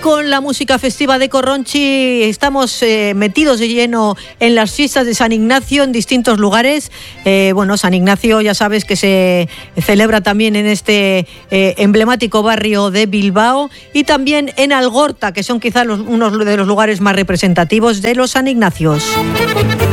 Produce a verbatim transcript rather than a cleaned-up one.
con la música festiva de Corronchi estamos eh, metidos de lleno en las fiestas de San Ignacio en distintos lugares. Eh, bueno, San Ignacio ya sabes que se celebra también en este eh, emblemático barrio de Bilbao y también en Algorta, que son quizás los, unos de los lugares más representativos de los San Ignacios.